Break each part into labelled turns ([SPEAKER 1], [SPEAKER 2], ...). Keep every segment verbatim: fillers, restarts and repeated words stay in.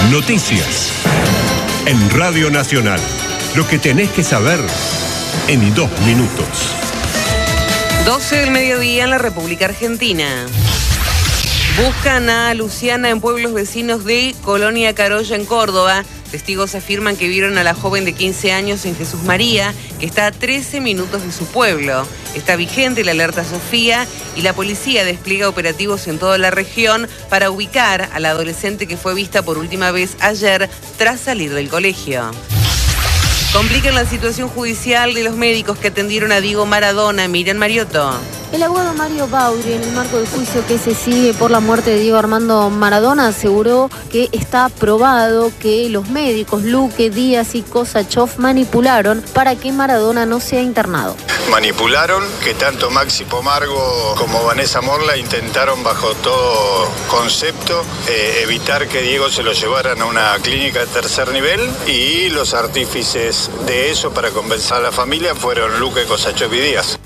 [SPEAKER 1] Noticias. En Radio Nacional. Lo que tenés que saber en dos minutos.
[SPEAKER 2] doce del mediodía en la República Argentina. Buscan a Luciana en pueblos vecinos de Colonia Carolla, en Córdoba. Testigos afirman que vieron a la joven de quince años en Jesús María, que está a trece minutos de su pueblo. Está vigente la alerta Sofía y la policía despliega operativos en toda la región para ubicar a la adolescente que fue vista por última vez ayer tras salir del colegio. Complican la situación judicial de los médicos que atendieron a Diego Maradona. Miriam Mariotto.
[SPEAKER 3] El abogado Mario Bauri, en el marco del juicio que se sigue por la muerte de Diego Armando Maradona, aseguró que está probado que los médicos Luque, Díaz y Kosachov manipularon para que Maradona no sea internado.
[SPEAKER 4] Manipularon, que tanto Maxi Pomargo como Vanessa Morla intentaron bajo todo concepto eh, evitar que Diego se lo llevaran a una clínica de tercer nivel, y los artífices de eso para convencer a la familia fueron Luque, Kosachov y Díaz.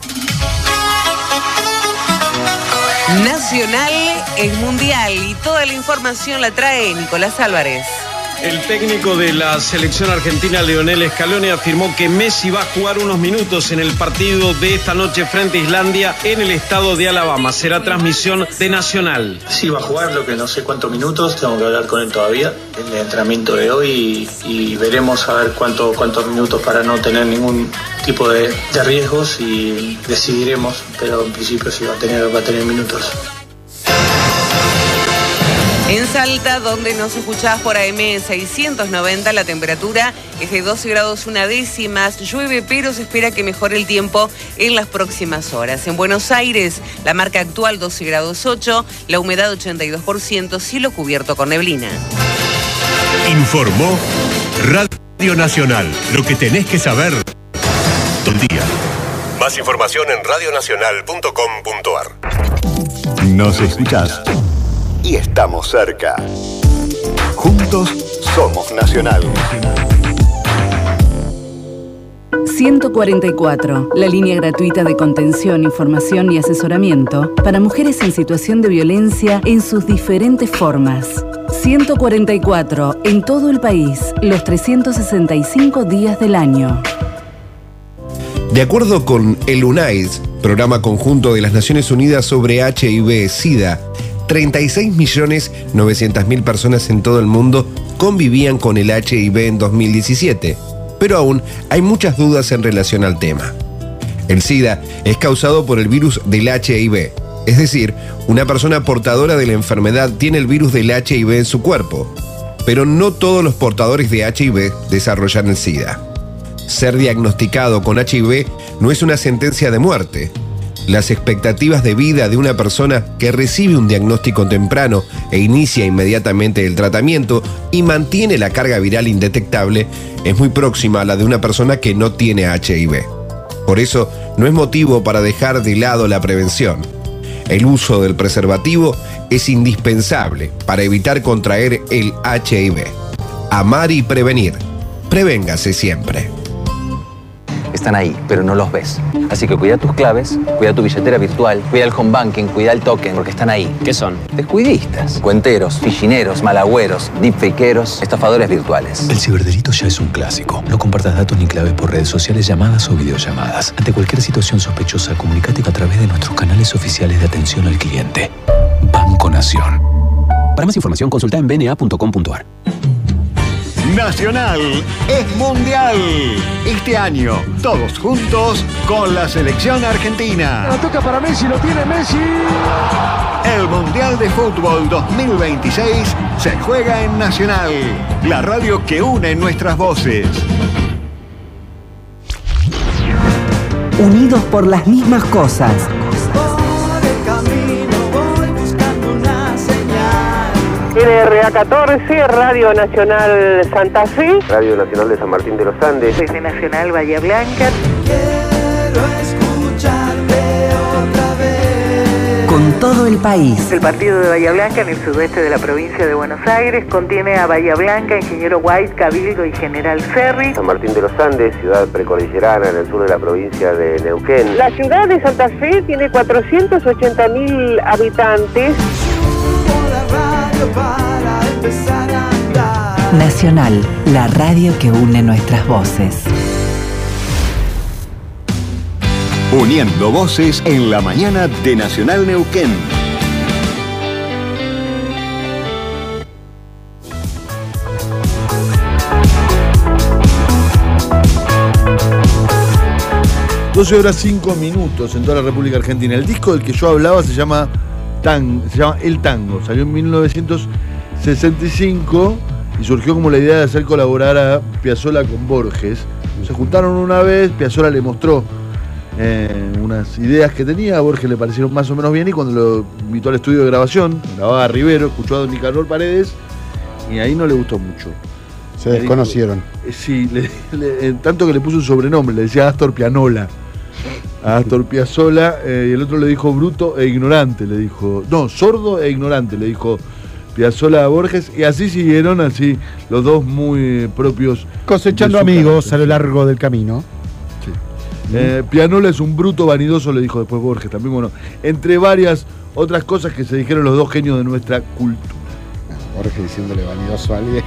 [SPEAKER 2] Nacional es mundial y toda la información la trae Nicolás Álvarez.
[SPEAKER 5] El técnico de la selección argentina, Lionel Scaloni, afirmó que Messi va a jugar unos minutos en el partido de esta noche frente a Islandia en el estado de Alabama. Será transmisión de Nacional.
[SPEAKER 6] Sí, va a jugar, lo que no sé cuántos minutos, tengo que hablar con él todavía, en el entrenamiento de hoy, y, y veremos a ver cuánto, cuántos minutos para no tener ningún tipo de, de riesgos, y decidiremos, pero en principio sí va a tener, va a tener minutos.
[SPEAKER 2] En Salta, donde nos escuchás por A M seiscientos noventa, la temperatura es de doce grados una décimas. Llueve, pero se espera que mejore el tiempo en las próximas horas. En Buenos Aires, la marca actual doce grados ocho, la humedad ochenta y dos por ciento, cielo cubierto con neblina.
[SPEAKER 1] Informó Radio Nacional. Lo que tenés que saber todo el día. Más información en radio nacional punto com punto a r.
[SPEAKER 7] Nos escuchás y estamos cerca. Juntos somos Nacional.
[SPEAKER 8] ciento cuarenta y cuatro, la línea gratuita de contención, información y asesoramiento para mujeres en situación de violencia en sus diferentes formas. ciento cuarenta y cuatro, en todo el país, los trescientos sesenta y cinco días del año.
[SPEAKER 9] De acuerdo con el UNAIDS, Programa Conjunto de las Naciones Unidas sobre H I V-Sida, treinta y seis millones novecientas mil personas en todo el mundo convivían con el H I V en dos mil diecisiete, pero aún hay muchas dudas en relación al tema. El SIDA es causado por el virus del H I V, es decir, una persona portadora de la enfermedad tiene el virus del H I V en su cuerpo, pero no todos los portadores de H I V desarrollan el SIDA. Ser diagnosticado con H I V no es una sentencia de muerte. Las expectativas de vida de una persona que recibe un diagnóstico temprano e inicia inmediatamente el tratamiento y mantiene la carga viral indetectable es muy próxima a la de una persona que no tiene H I V. Por eso, no es motivo para dejar de lado la prevención. El uso del preservativo es indispensable para evitar contraer el H I V. Amar y prevenir. Prevéngase siempre.
[SPEAKER 10] Están ahí, pero no los ves. Así que cuida tus claves, cuida tu billetera virtual, cuida el home banking, cuida el token, porque están ahí.
[SPEAKER 11] ¿Qué son?
[SPEAKER 10] Descuidistas, cuenteros, fichineros, malagüeros, deepfakeros, estafadores virtuales.
[SPEAKER 12] El ciberdelito ya es un clásico. No compartas datos ni claves por redes sociales, llamadas o videollamadas. Ante cualquier situación sospechosa, comunícate a través de nuestros canales oficiales de atención al cliente. Banco Nación. Para más información, consulta en b n a punto com punto a r.
[SPEAKER 7] Nacional es mundial. Este año, todos juntos con la selección argentina.
[SPEAKER 13] La toca para Messi, lo tiene Messi.
[SPEAKER 7] El Mundial de Fútbol dos mil veintiséis se juega en Nacional, la radio que une nuestras voces.
[SPEAKER 14] Unidos por las mismas cosas.
[SPEAKER 15] N R A catorce, Radio Nacional Santa Fe.
[SPEAKER 16] Radio Nacional de San Martín de los Andes.
[SPEAKER 17] Desde Nacional Bahía Blanca.
[SPEAKER 18] Quiero escucharte otra vez.
[SPEAKER 14] Con todo el país.
[SPEAKER 17] El partido de Bahía Blanca, en el sudeste de la provincia de Buenos Aires, contiene a Bahía Blanca, Ingeniero White, Cabildo y General Ferry.
[SPEAKER 16] San Martín de los Andes, ciudad precordillerana en el sur de la provincia de Neuquén.
[SPEAKER 15] La ciudad de Santa Fe tiene cuatrocientos ochenta mil habitantes.
[SPEAKER 18] Para empezar a andar.
[SPEAKER 14] Nacional, la radio que une nuestras voces.
[SPEAKER 7] Uniendo voces en la mañana de Nacional Neuquén.
[SPEAKER 11] doce horas cinco minutos en toda la República Argentina. El disco del que yo hablaba se llama, Tan, se llama El Tango. Salió en mil novecientos sesenta y cinco y surgió como la idea de hacer colaborar a Piazzolla con Borges. Se juntaron una vez, Piazzolla le mostró eh, unas ideas que tenía, a Borges le parecieron más o menos bien y cuando lo invitó al estudio de grabación, grababa a Rivero, escuchó a don Nicanor Paredes y ahí no le gustó mucho.
[SPEAKER 19] Se desconocieron.
[SPEAKER 11] Dijo, sí, le, le, tanto que le puso un sobrenombre, le decía Astor Pianola. A Astor Piazzolla, eh, y el otro le dijo bruto e ignorante, le dijo, no, sordo e ignorante, le dijo Piazzolla a Borges, y así siguieron, así, los dos muy propios.
[SPEAKER 19] Cosechando amigos carácter. A lo largo del camino.
[SPEAKER 11] Sí. Mm. Eh, Pianola es un bruto vanidoso, le dijo después Borges, también, bueno, entre varias otras cosas que se dijeron los dos genios de nuestra cultura.
[SPEAKER 19] Borges diciéndole vanidoso a alguien,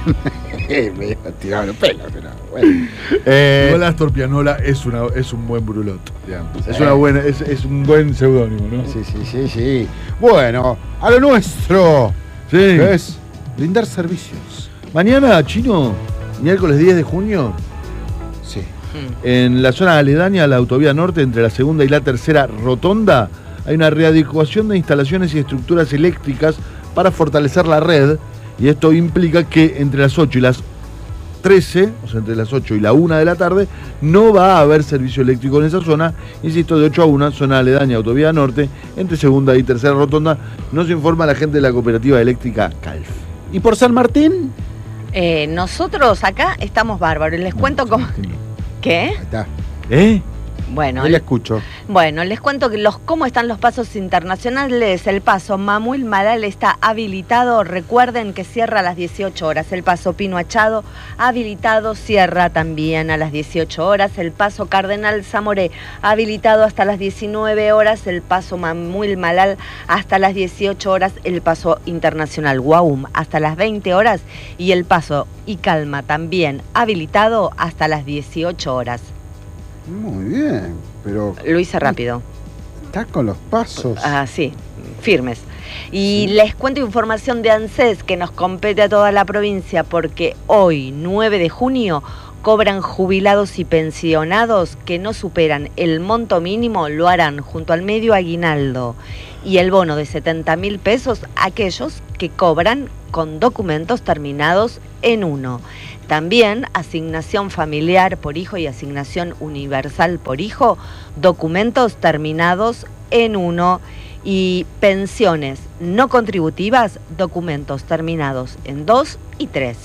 [SPEAKER 19] me tiraba los pelos, pero bueno. Eh,
[SPEAKER 11] Igual Astor Pianola es, una, es un buen brulot, digamos. Es, una buena, es, es un buen seudónimo, ¿no?
[SPEAKER 19] Sí, sí, sí, sí. Bueno, a lo nuestro,
[SPEAKER 11] sí.
[SPEAKER 19] Que es brindar servicios.
[SPEAKER 11] Mañana, Chino, miércoles diez de junio,
[SPEAKER 19] sí.
[SPEAKER 11] En la zona aledaña a la autovía norte, entre la segunda y la tercera rotonda, hay una readecuación de instalaciones y estructuras eléctricas para fortalecer la red, y esto implica que entre las ocho y las trece, o sea, entre las ocho y la una de la tarde, no va a haber servicio eléctrico en esa zona, insisto, de ocho a una, zona aledaña, autovía norte, entre segunda y tercera rotonda, nos informa la gente de la cooperativa eléctrica Calf.
[SPEAKER 19] ¿Y por San Martín?
[SPEAKER 20] Eh, nosotros acá estamos bárbaros, les cuento cómo... ¿Qué?
[SPEAKER 19] Ahí está.
[SPEAKER 11] ¿Eh?
[SPEAKER 20] Bueno,
[SPEAKER 19] Yo le escucho.
[SPEAKER 20] Bueno, les cuento que los, cómo están los pasos internacionales. El paso Mamuil Malal está habilitado. Recuerden que cierra a las dieciocho horas. El paso Pino Achado habilitado, cierra también a las dieciocho horas. El paso Cardenal Zamoré habilitado hasta las diecinueve horas. El paso Mamuil Malal hasta las dieciocho horas. El paso internacional Guaum hasta las veinte horas. Y el paso Icalma también habilitado hasta las dieciocho horas.
[SPEAKER 19] Muy bien, pero...
[SPEAKER 20] Lo hice rápido.
[SPEAKER 19] Estás con los pasos.
[SPEAKER 20] Ah, sí, firmes. Y sí. Les cuento información de ANSES que nos compete a toda la provincia porque hoy, nueve de junio, cobran jubilados y pensionados que no superan el monto mínimo, lo harán junto al medio aguinaldo. Y el bono de setenta mil pesos, aquellos que cobran con documentos terminados en uno. También asignación familiar por hijo y asignación universal por hijo, documentos terminados en uno. Y pensiones no contributivas, documentos terminados en dos y tres.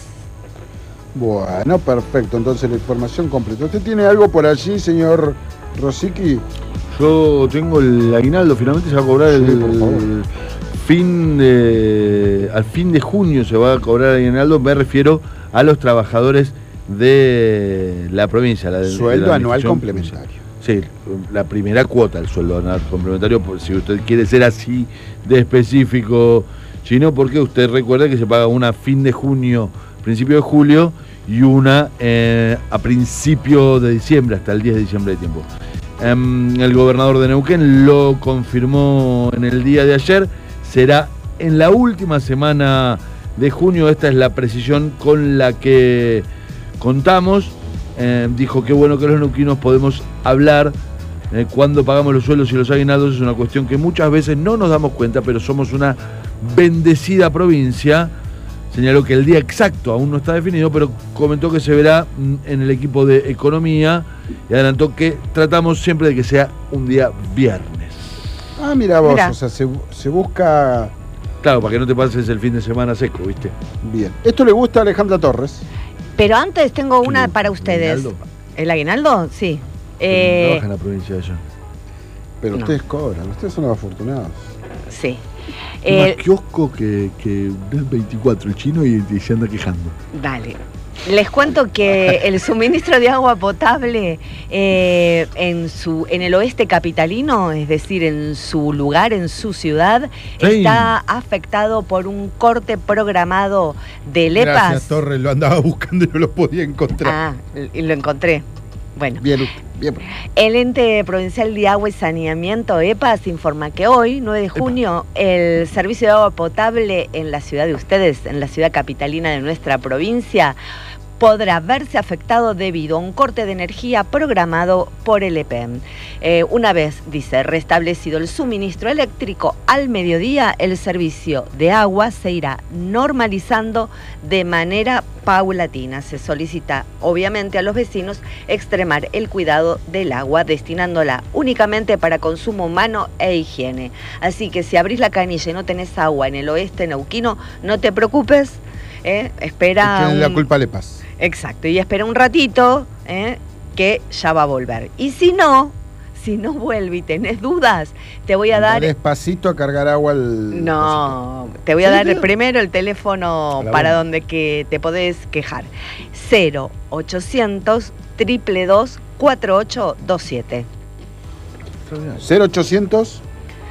[SPEAKER 19] Bueno, perfecto. Entonces la información completa. ¿Usted tiene algo por allí, señor Rosicky?
[SPEAKER 11] Yo tengo el aguinaldo, finalmente se va a cobrar sí, el fin de, al fin de junio se va a cobrar el aguinaldo, me refiero a los trabajadores de la provincia. La de,
[SPEAKER 19] sueldo
[SPEAKER 11] de la
[SPEAKER 19] anual complementario.
[SPEAKER 11] Sí, la primera cuota del sueldo anual complementario, por si usted quiere ser así de específico, Chino, porque usted recuerda que se paga una a fin de junio, principio de julio, y una eh, a principio de diciembre, hasta el diez de diciembre de tiempo. Um, el gobernador de Neuquén lo confirmó en el día de ayer, será en la última semana de junio, esta es la precisión con la que contamos. Eh, dijo que bueno que los neuquinos podemos hablar eh, cuando pagamos los sueldos y los aguinaldos, es una cuestión que muchas veces no nos damos cuenta, pero somos una bendecida provincia. Señaló que el día exacto aún no está definido, pero comentó que se verá en el equipo de economía y adelantó que tratamos siempre de que sea un día viernes.
[SPEAKER 19] Ah, mira vos, mirá. O sea, se, se busca...
[SPEAKER 11] Claro, para que no te pases el fin de semana seco, ¿viste?
[SPEAKER 19] Bien. ¿Esto le gusta a Alejandra Torres?
[SPEAKER 20] Pero antes tengo una para ustedes.
[SPEAKER 11] ¿Aguinaldo?
[SPEAKER 20] ¿El aguinaldo? Sí.
[SPEAKER 11] Pero
[SPEAKER 20] eh...
[SPEAKER 11] no trabaja en la provincia de allá.
[SPEAKER 19] Pero
[SPEAKER 20] no.
[SPEAKER 19] Ustedes cobran, ustedes son los afortunados.
[SPEAKER 20] Sí.
[SPEAKER 11] Eh, más kiosco que, que del veinticuatro, el Chino, y, y se anda quejando.
[SPEAKER 20] Dale. Les cuento que el suministro de agua potable eh, en, su, en el oeste capitalino, es decir, en su lugar, en su ciudad, sí. está afectado por un corte programado del E P A S.
[SPEAKER 11] Gracias, Torres, lo andaba buscando y no lo podía encontrar.
[SPEAKER 20] Ah, y lo encontré. Bueno.
[SPEAKER 11] Bien, bien.
[SPEAKER 20] El Ente Provincial de Agua y Saneamiento, E P A S, informa que hoy, nueve de junio, el servicio de agua potable en la ciudad de ustedes, en la ciudad capitalina de nuestra provincia, podrá verse afectado debido a un corte de energía programado por el E P E M. Eh, una vez, dice, restablecido el suministro eléctrico al mediodía, el servicio de agua se irá normalizando de manera paulatina. Se solicita, obviamente, a los vecinos extremar el cuidado del agua, destinándola únicamente para consumo humano e higiene. Así que si abrís la canilla y no tenés agua en el oeste neuquino, no te preocupes, eh, espera...
[SPEAKER 19] Tienen
[SPEAKER 20] un...
[SPEAKER 19] la culpa al E P A S.
[SPEAKER 20] Exacto, y espera un ratito, ¿eh? que ya va a volver. Y si no, si no vuelve y tenés dudas, te voy a dar...
[SPEAKER 19] Despacito a cargar agua al...
[SPEAKER 20] No, te voy a dar primero el teléfono para donde que te podés quejar. cero ochocientos, dos dos dos, cuatro ocho dos siete.
[SPEAKER 19] cero ochocientos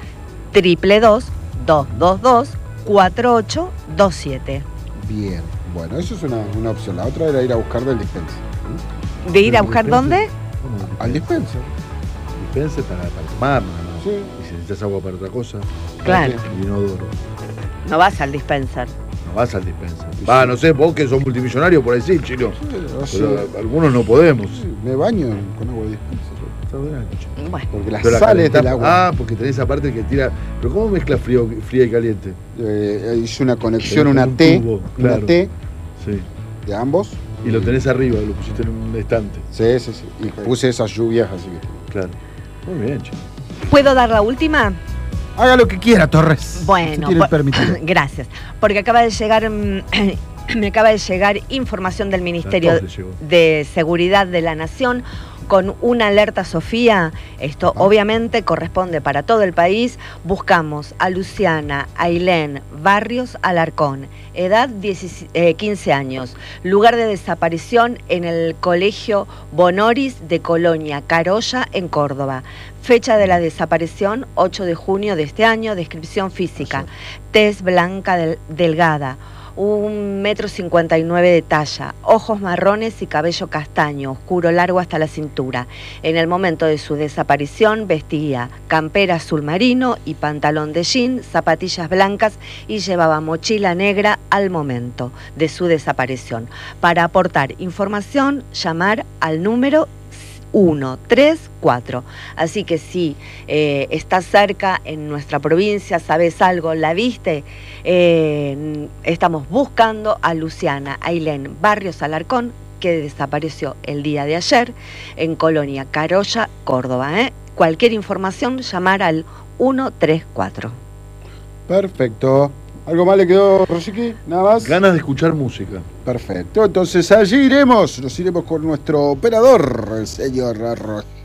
[SPEAKER 20] dos dos dos, dos dos dos, cuatro ocho dos siete.
[SPEAKER 19] Bien. Bueno, eso es una, una opción. La otra era ir a buscar del dispenser.
[SPEAKER 20] ¿De ir a buscar dónde?
[SPEAKER 19] Al dispenser.
[SPEAKER 11] Dispenser para, para tomar, nada más.
[SPEAKER 19] Sí.
[SPEAKER 11] Y si necesitas agua para otra cosa.
[SPEAKER 20] Claro.
[SPEAKER 11] El inodoro.
[SPEAKER 20] No vas al dispenser.
[SPEAKER 11] No vas al dispenser. Va, no sé, vos que sos multimillonario por decir, chino.
[SPEAKER 19] Sí,
[SPEAKER 11] Pero algunos no podemos.
[SPEAKER 19] Sí, me baño con agua de dispenser.
[SPEAKER 20] Bueno.
[SPEAKER 19] Porque las
[SPEAKER 11] Pero la
[SPEAKER 19] sales
[SPEAKER 11] calentá-
[SPEAKER 19] del agua.
[SPEAKER 11] Ah, porque tenés esa parte que tira. Pero ¿cómo mezcla frío, fría y caliente?
[SPEAKER 19] Eh, hice una conexión,
[SPEAKER 11] Tenés
[SPEAKER 19] una
[SPEAKER 11] un
[SPEAKER 19] T,
[SPEAKER 11] tubo,
[SPEAKER 19] una
[SPEAKER 11] claro.
[SPEAKER 19] T
[SPEAKER 11] Sí.
[SPEAKER 19] de ambos.
[SPEAKER 11] Y lo tenés arriba, lo pusiste en un estante.
[SPEAKER 19] Sí, sí, sí. Y puse esas lluvias, así que.
[SPEAKER 11] Claro. Muy bien, chico.
[SPEAKER 20] ¿Puedo dar la última?
[SPEAKER 19] Haga lo que quiera, Torres.
[SPEAKER 20] Bueno,
[SPEAKER 19] Usted tiene
[SPEAKER 20] por-
[SPEAKER 19] permitido.
[SPEAKER 20] gracias. Porque acaba de llegar, mm, me acaba de llegar información del Ministerio
[SPEAKER 11] A todos les llegó.
[SPEAKER 20] de Seguridad de la Nación con una alerta Sofía. Esto obviamente corresponde para todo el país. Buscamos a Luciana Ailén Barrios Alarcón, edad diez, eh, quince años, lugar de desaparición en el Colegio Bonoris de Colonia Carolla en Córdoba. Fecha de la desaparición, ocho de junio de este año. Descripción física, tez blanca del- delgada, un metro cincuenta y nueve de talla, ojos marrones y cabello castaño, oscuro largo hasta la cintura. En el momento de su desaparición vestía campera azul marino y pantalón de jean, zapatillas blancas y llevaba mochila negra al momento de su desaparición. Para aportar información, llamar al número uno tres cuatro. Así que si eh, estás cerca en nuestra provincia, sabes algo, la viste, eh, estamos buscando a Luciana Ailén Barrios Alarcón, que desapareció el día de ayer en Colonia Carolla, Córdoba. ¿eh? Cualquier información, llamar al uno tres cuatro.
[SPEAKER 19] Perfecto. ¿Algo más le quedó, Rosicky? ¿Nada más?
[SPEAKER 11] Ganas de escuchar música.
[SPEAKER 19] Perfecto. Entonces allí iremos. Nos iremos con nuestro operador, el señor Arroyo.